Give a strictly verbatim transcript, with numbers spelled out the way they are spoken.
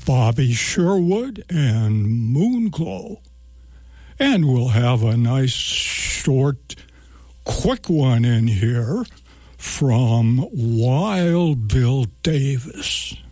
Bobby Sherwood and Moonglow. And we'll have a nice, short, quick one in here from Wild Bill Davis.